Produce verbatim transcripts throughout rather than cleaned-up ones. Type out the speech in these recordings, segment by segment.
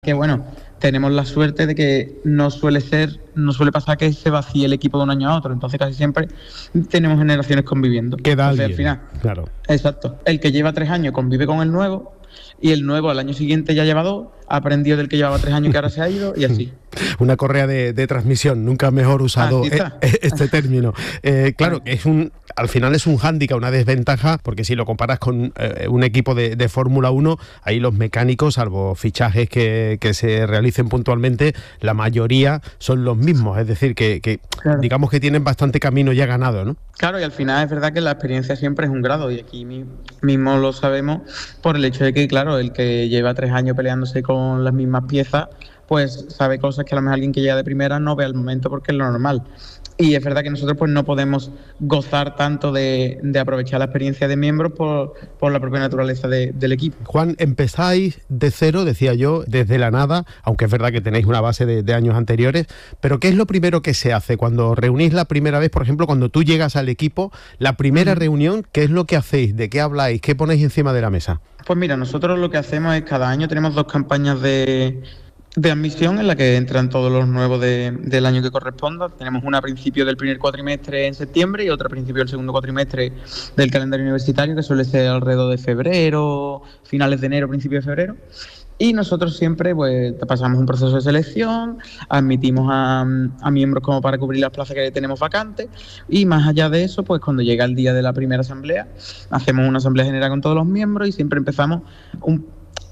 Que bueno, tenemos la suerte de que no suele ser, no suele pasar que se vacíe el equipo de un año a otro, entonces casi siempre tenemos generaciones conviviendo. Queda entonces, alguien, al final, claro. Exacto. El que lleva tres años convive con el nuevo y el nuevo al año siguiente ya lleva dos, ha aprendido del que llevaba tres años que ahora se ha ido y así. Una correa de, de transmisión, nunca mejor usado eh, este término. Eh, claro, es un, al final es un hándicap, una desventaja, porque si lo comparas con eh, un equipo de, de Fórmula uno, ahí los mecánicos, salvo fichajes que, que se realicen puntualmente, la mayoría son los mismos, es decir, que, que claro. digamos que tienen bastante camino ya ganado, ¿no? Claro, y al final es verdad que la experiencia siempre es un grado, y aquí mismo lo sabemos por el hecho de que, claro, el que lleva tres años peleándose con las mismas piezas, pues sabe cosas que a lo mejor alguien que llega de primera no ve al momento porque es lo normal. Y es verdad que nosotros pues no podemos gozar tanto de, de aprovechar la experiencia de miembros por, por la propia naturaleza de, del equipo. Juan, empezáis de cero, decía yo, desde la nada, aunque es verdad que tenéis una base de, de años anteriores, pero ¿qué es lo primero que se hace cuando reunís la primera vez? Por ejemplo, cuando tú llegas al equipo, la primera mm. reunión, ¿qué es lo que hacéis? ¿De qué habláis? ¿Qué ponéis encima de la mesa? Pues mira, nosotros lo que hacemos es cada año tenemos dos campañas de... de admisión en la que entran todos los nuevos de, del año que corresponda. Tenemos una a principio del primer cuatrimestre en septiembre y otra a principio del segundo cuatrimestre del calendario universitario, que suele ser alrededor de febrero, finales de enero, principio de febrero. Y nosotros siempre pues pasamos un proceso de selección, admitimos a, a miembros como para cubrir las plazas que tenemos vacantes, y más allá de eso, pues cuando llega el día de la primera asamblea, hacemos una asamblea general con todos los miembros y siempre empezamos un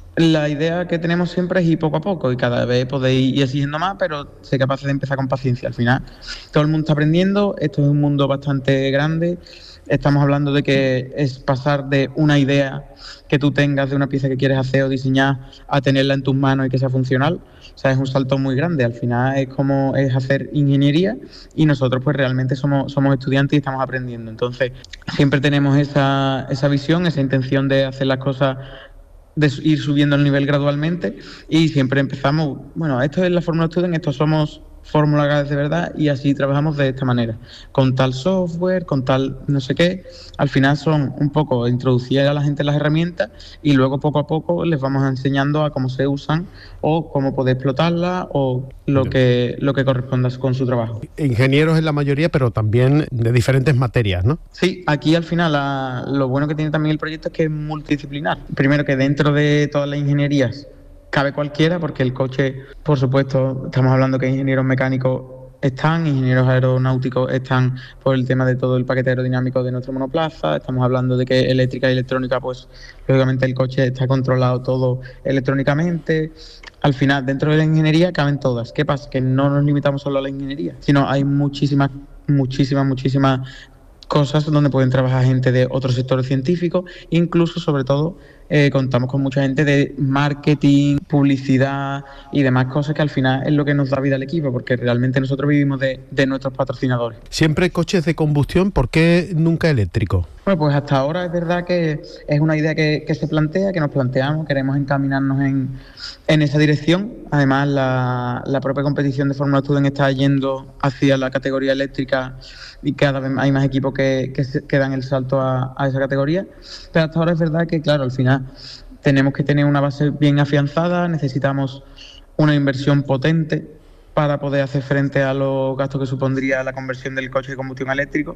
La idea que tenemos siempre es ir poco a poco y cada vez podéis ir exigiendo más, pero ser capaces de empezar con paciencia. Al final, todo el mundo está aprendiendo, esto es un mundo bastante grande, estamos hablando de que es pasar de una idea que tú tengas de una pieza que quieres hacer o diseñar a tenerla en tus manos y que sea funcional. O sea, es un salto muy grande. Al final es como es hacer ingeniería y nosotros pues realmente somos, somos estudiantes y estamos aprendiendo. Entonces, siempre tenemos esa, esa visión, esa intención de hacer las cosas, de ir subiendo el nivel gradualmente, y siempre empezamos, bueno, esto es la Fórmula Student, estos somos Fórmula Guys de verdad, y así trabajamos de esta manera, con tal software, con tal no sé qué. Al final son un poco introducir a la gente las herramientas y luego poco a poco les vamos enseñando a cómo se usan o cómo poder explotarlas o lo que, lo que corresponda con su trabajo. Ingenieros en la mayoría, pero también de diferentes materias, ¿no? Sí, aquí al final la, lo bueno que tiene también el proyecto es que es multidisciplinar. Primero, que dentro de todas las ingenierías cabe cualquiera, porque el coche, por supuesto, estamos hablando que ingenieros mecánicos están, ingenieros aeronáuticos están por el tema de todo el paquete aerodinámico de nuestro monoplaza, estamos hablando de que eléctrica y electrónica, pues lógicamente el coche está controlado todo electrónicamente. Al final, dentro de la ingeniería caben todas. ¿Qué pasa? Que no nos limitamos solo a la ingeniería, sino hay muchísimas, muchísimas, muchísimas cosas donde pueden trabajar gente de otros sectores científicos, incluso, sobre todo, eh, contamos con mucha gente de marketing, publicidad y demás cosas, que al final es lo que nos da vida al equipo, porque realmente nosotros vivimos de, de nuestros patrocinadores. Siempre coches de combustión, ¿por qué nunca eléctrico? Bueno, pues hasta ahora es verdad que es una idea que, que se plantea, que nos planteamos, queremos encaminarnos en, en esa dirección. Además, la, la propia competición de Fórmula Student está yendo hacia la categoría eléctrica y cada vez hay más equipos que, que, se, que dan el salto a, a esa categoría. Pero hasta ahora es verdad que, claro, al final tenemos que tener una base bien afianzada, necesitamos una inversión potente para poder hacer frente a los gastos que supondría la conversión del coche de combustión eléctrico,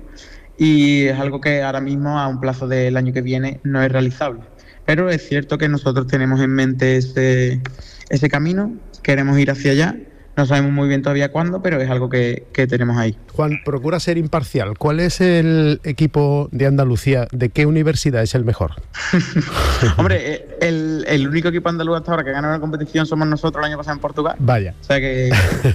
y es algo que ahora mismo a un plazo del año que viene no es realizable. Pero es cierto que nosotros tenemos en mente ese, ese camino, queremos ir hacia allá. No sabemos muy bien todavía cuándo, pero es algo que, que tenemos ahí. Juan, procura ser imparcial. ¿Cuál es el equipo de Andalucía? ¿De qué universidad es el mejor? Hombre, el, el único equipo andaluz hasta ahora que gana una competición somos nosotros el año pasado en Portugal. Vaya. O sea que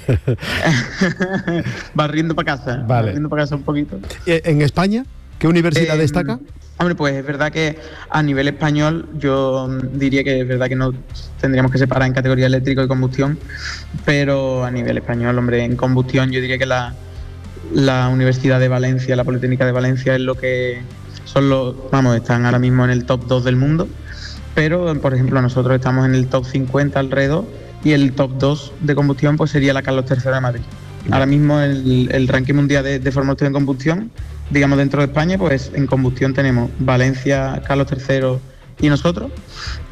barriendo para casa. Vale. Barriendo para casa un poquito. ¿En España? ¿Qué universidad eh, destaca? Hombre, pues es verdad que a nivel español yo diría que es verdad que no tendríamos que separar en categoría eléctrico y combustión, pero a nivel español, hombre, en combustión yo diría que la, la Universidad de Valencia, la Politécnica de Valencia es lo que son los, vamos, están ahora mismo en el top dos del mundo, pero por ejemplo nosotros estamos en el top cincuenta alrededor, y el top dos de combustión pues sería la Carlos tercero de Madrid. Ahora mismo el, el ranking mundial de, de Fórmula uno en combustión, digamos dentro de España, pues en combustión tenemos Valencia, Carlos tercero y nosotros.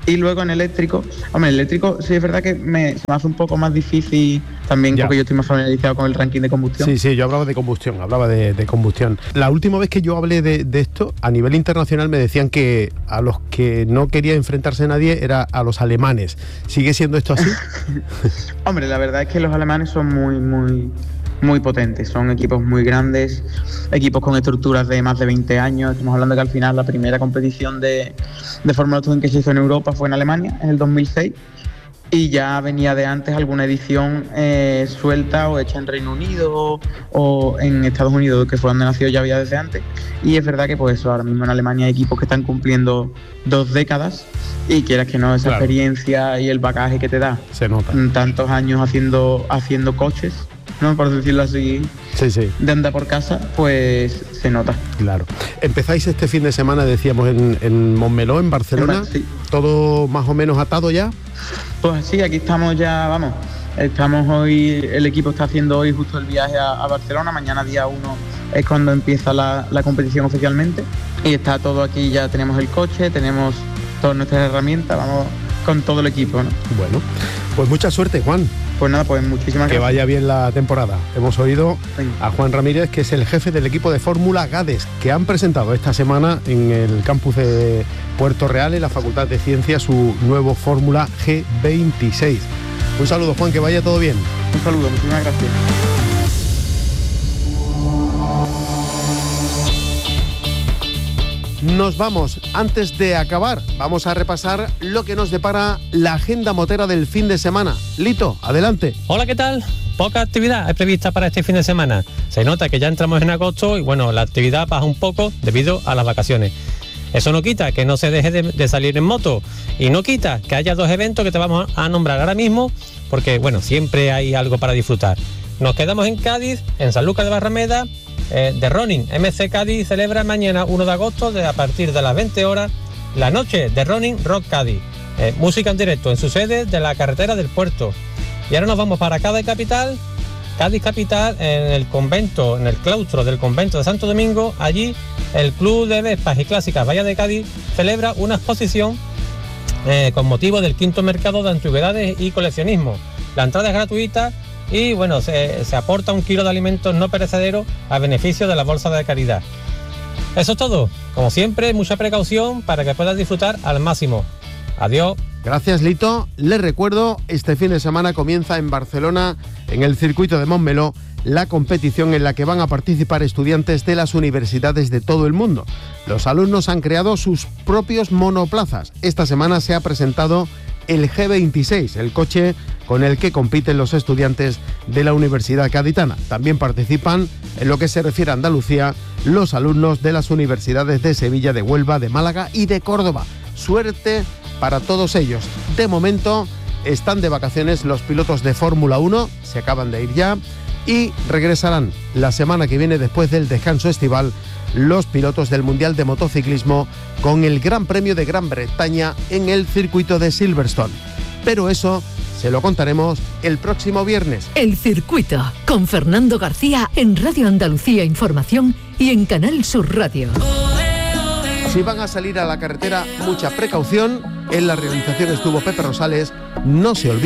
Y luego en eléctrico, hombre, el eléctrico sí es verdad que me, se me hace un poco más difícil también ya. Porque yo estoy más familiarizado con el ranking de combustión. Sí, sí, yo hablaba de combustión, hablaba de, de combustión. La última vez que yo hablé de, de esto, a nivel internacional me decían que a los que no quería enfrentarse nadie era a los alemanes. ¿Sigue siendo esto así? Hombre, la verdad es que los alemanes son muy, muy... muy potentes, son equipos muy grandes, equipos con estructuras de más de veinte años. Estamos hablando de que al final la primera competición de, de Fórmula uno que se hizo en Europa fue en Alemania, en el dos mil seis, y ya venía de antes alguna edición eh, suelta o hecha en Reino Unido o en Estados Unidos, que fue donde nació, ya había desde antes. Y es verdad que pues eso, ahora mismo en Alemania hay equipos que están cumpliendo dos décadas, y quieras que no, esa claro. experiencia y el bagaje que te da, se nota. Tantos años haciendo, haciendo coches, ¿no? Por decirlo así, sí, sí. de andar por casa, pues se nota. Claro. Empezáis este fin de semana, decíamos, en, en Montmeló, en Barcelona. Sí. ¿Todo más o menos atado ya? Pues sí, aquí estamos ya, vamos. Estamos hoy, el equipo está haciendo hoy justo el viaje a, a Barcelona. Mañana día uno es cuando empieza la, la competición oficialmente. Y está todo aquí, ya tenemos el coche, tenemos todas nuestras herramientas, vamos con todo el equipo, ¿no? Bueno, pues mucha suerte, Juan. Pues nada, pues muchísimas gracias. Que vaya bien la temporada. Hemos oído a Juan Ramírez, que es el jefe del equipo de Fórmula GADES, que han presentado esta semana en el campus de Puerto Real, en la Facultad de Ciencias, su nuevo Fórmula G veintiséis. Un saludo, Juan, que vaya todo bien. Un saludo, muchísimas gracias. Nos vamos. Antes de acabar, vamos a repasar lo que nos depara la agenda motera del fin de semana. Lito, adelante. Hola, ¿qué tal? Poca actividad es prevista para este fin de semana. Se nota que ya entramos en agosto y bueno, la actividad baja un poco debido a las vacaciones. Eso no quita que no se deje de, de salir en moto, y no quita que haya dos eventos que te vamos a nombrar ahora mismo, porque bueno, siempre hay algo para disfrutar. Nos quedamos en Cádiz, en Sanlúcar de Barrameda. Eh, de Running, M C Cádiz celebra mañana uno de agosto de, a partir de las veinte horas la noche de Running Rock Cádiz, eh, música en directo en su sede de la carretera del puerto. Y ahora nos vamos para Cádiz Capital, Cádiz Capital, en el convento, en el claustro del convento de Santo Domingo. Allí el Club de Vespas y Clásicas Bahía de Cádiz celebra una exposición eh, con motivo del quinto mercado de antigüedades y coleccionismo. La entrada es gratuita y bueno, se, se aporta un kilo de alimentos no perecederos a beneficio de la bolsa de caridad. Eso es todo. Como siempre, mucha precaución para que puedas disfrutar al máximo. Adiós. Gracias, Lito. Les recuerdo, este fin de semana comienza en Barcelona, en el circuito de Montmeló, la competición en la que van a participar estudiantes de las universidades de todo el mundo. Los alumnos han creado sus propios monoplazas. Esta semana se ha presentado el G veintiséis, el coche con el que compiten los estudiantes de la Universidad Gaditana. También participan, en lo que se refiere a Andalucía, los alumnos de las universidades de Sevilla, de Huelva, de Málaga y de Córdoba. Suerte para todos ellos. De momento están de vacaciones los pilotos de Fórmula uno, se acaban de ir ya, y regresarán la semana que viene, después del descanso estival, los pilotos del Mundial de Motociclismo con el Gran Premio de Gran Bretaña en el circuito de Silverstone. Pero eso se lo contaremos el próximo viernes. El Circuito, con Fernando García en Radio Andalucía Información y en Canal Sur Radio. Si van a salir a la carretera, mucha precaución. En la realización estuvo Pepe Rosales. No se olviden